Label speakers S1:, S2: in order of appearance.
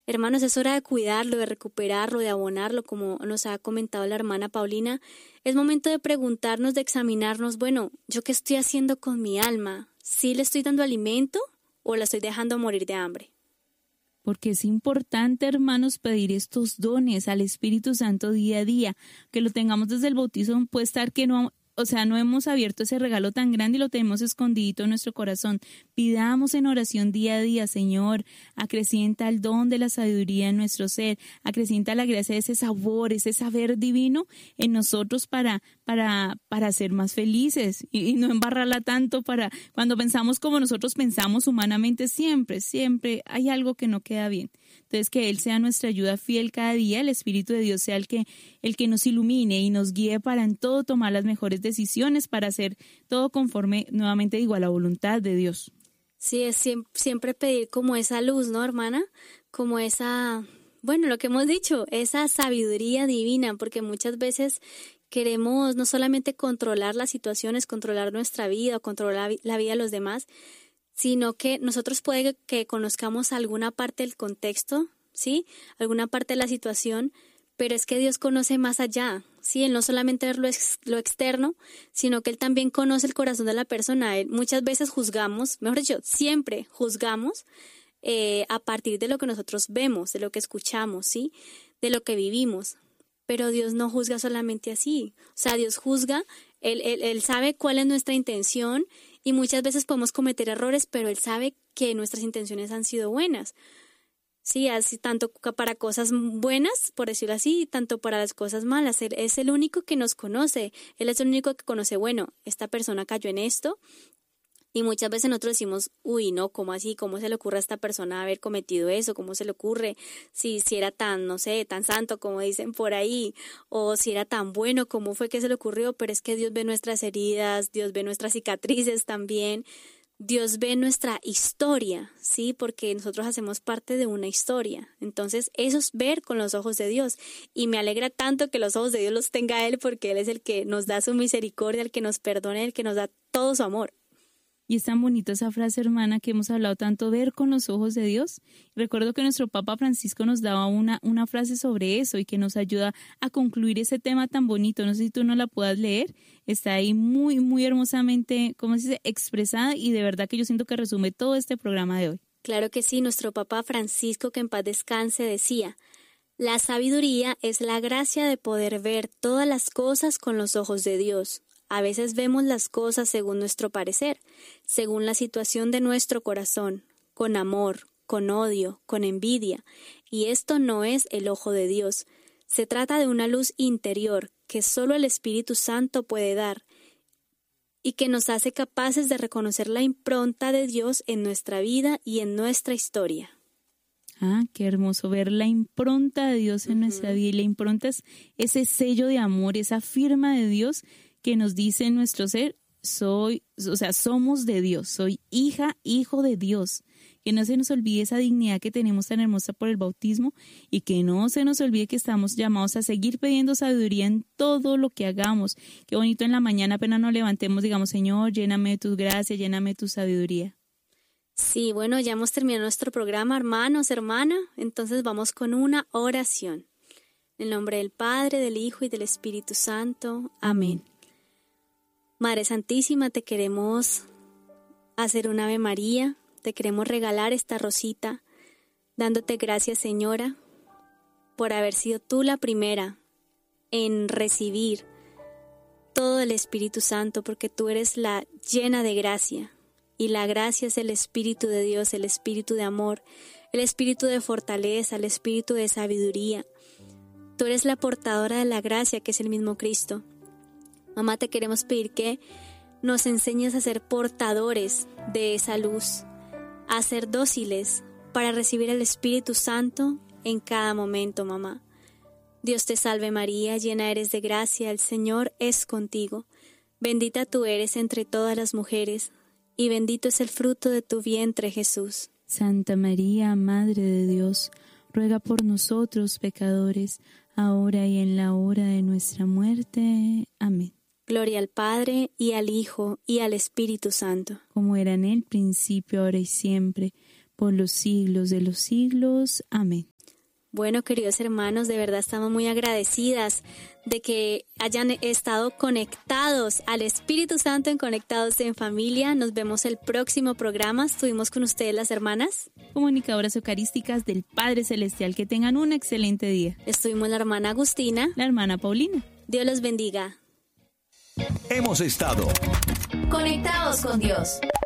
S1: Hermanos, es hora de cuidarlo, de recuperarlo, de abonarlo, como nos ha comentado la hermana Paulina. Es momento de preguntarnos, de examinarnos, bueno, ¿yo qué estoy haciendo con mi alma? ¿Sí le estoy dando alimento o la estoy dejando morir de hambre?
S2: Porque es importante, hermanos, pedir estos dones al Espíritu Santo día a día, que lo tengamos desde el bautizo. Puede estar que no hemos abierto ese regalo tan grande y lo tenemos escondidito en nuestro corazón. Pidamos en oración día a día, Señor, acrecienta el don de la sabiduría en nuestro ser, acrecienta la gracia de ese sabor, ese saber divino en nosotros para ser más felices y no embarrarla tanto para cuando pensamos como nosotros pensamos humanamente, siempre hay algo que no queda bien. Entonces, que Él sea nuestra ayuda fiel cada día, el Espíritu de Dios sea el que nos ilumine y nos guíe para en todo tomar las mejores decisiones, para hacer todo conforme, nuevamente digo, a la voluntad de Dios.
S1: Sí, es siempre pedir como esa luz, ¿no, hermana? Como esa, bueno, lo que hemos dicho, esa sabiduría divina, porque muchas veces queremos no solamente controlar las situaciones, controlar nuestra vida o controlar la vida de los demás, sino que nosotros puede que conozcamos alguna parte del contexto, ¿sí? Alguna parte de la situación, pero es que Dios conoce más allá, ¿sí? Él no solamente ve lo externo, sino que Él también conoce el corazón de la persona. Muchas veces juzgamos, mejor dicho, siempre juzgamos a partir de lo que nosotros vemos, de lo que escuchamos, ¿sí? De lo que vivimos. Pero Dios no juzga solamente así. O sea, Dios juzga, Él sabe cuál es nuestra intención y muchas veces podemos cometer errores, pero Él sabe que nuestras intenciones han sido buenas. Sí, así tanto para cosas buenas, por decirlo así, tanto para las cosas malas. Él es el único que nos conoce. Él es el único que conoce, bueno, esta persona cayó en esto. Y muchas veces nosotros decimos, uy, no, ¿cómo así? ¿Cómo se le ocurre a esta persona haber cometido eso? ¿Cómo se le ocurre? Si era tan, no sé, tan santo como dicen por ahí, o si era tan bueno, ¿cómo fue que se le ocurrió? Pero es que Dios ve nuestras heridas, Dios ve nuestras cicatrices también, Dios ve nuestra historia, ¿sí? Porque nosotros hacemos parte de una historia. Entonces, eso es ver con los ojos de Dios. Y me alegra tanto que los ojos de Dios los tenga Él, porque Él es el que nos da su misericordia, el que nos perdona, el que nos da todo su amor.
S2: Y es tan bonita esa frase, hermana, que hemos hablado tanto, ver con los ojos de Dios. Recuerdo que nuestro Papa Francisco nos daba una frase sobre eso y que nos ayuda a concluir ese tema tan bonito. No sé si tú no la puedas leer. Está ahí muy, muy hermosamente, ¿cómo se dice?, expresada y de verdad que yo siento que resume todo este programa de hoy.
S1: Claro que sí, nuestro Papa Francisco, que en paz descanse, decía: la sabiduría es la gracia de poder ver todas las cosas con los ojos de Dios. A veces vemos las cosas según nuestro parecer, según la situación de nuestro corazón, con amor, con odio, con envidia, y esto no es el ojo de Dios. Se trata de una luz interior que solo el Espíritu Santo puede dar y que nos hace capaces de reconocer la impronta de Dios en nuestra vida y en nuestra historia.
S2: Ah, qué hermoso ver la impronta de Dios en nuestra vida. Y la impronta es ese sello de amor, esa firma de Dios que nos dice en nuestro ser, somos de Dios, soy hija, hijo de Dios. Que no se nos olvide esa dignidad que tenemos tan hermosa por el bautismo y que no se nos olvide que estamos llamados a seguir pidiendo sabiduría en todo lo que hagamos. Qué bonito en la mañana apenas nos levantemos, digamos, Señor, lléname de tu gracia, lléname de tu sabiduría.
S1: Sí, bueno, ya hemos terminado nuestro programa, hermanos, hermana. Entonces vamos con una oración. En el nombre del Padre, del Hijo y del Espíritu Santo. Amén. Madre Santísima, te queremos hacer un Ave María, te queremos regalar esta rosita, dándote gracias, Señora, por haber sido tú la primera en recibir todo el Espíritu Santo, porque tú eres la llena de gracia, y la gracia es el Espíritu de Dios, el Espíritu de amor, el Espíritu de fortaleza, el Espíritu de sabiduría. Tú eres la portadora de la gracia, que es el mismo Cristo. Mamá, te queremos pedir que nos enseñes a ser portadores de esa luz, a ser dóciles para recibir el Espíritu Santo en cada momento, mamá. Dios te salve María, llena eres de gracia, el Señor es contigo. Bendita tú eres entre todas las mujeres, y bendito es el fruto de tu vientre, Jesús.
S2: Santa María, Madre de Dios, ruega por nosotros pecadores, ahora y en la hora de nuestra muerte. Amén.
S1: Gloria al Padre, y al Hijo, y al Espíritu Santo.
S2: Como era en el principio, ahora y siempre, por los siglos de los siglos. Amén.
S1: Bueno, queridos hermanos, de verdad estamos muy agradecidas de que hayan estado conectados al Espíritu Santo en Conectados en Familia. Nos vemos el próximo programa. Estuvimos con ustedes las hermanas
S2: comunicadoras eucarísticas del Padre Celestial. Que tengan un excelente día.
S1: Estuvimos la hermana Agustina,
S2: la hermana Paulina.
S1: Dios los bendiga.
S3: Hemos estado
S4: conectados con Dios.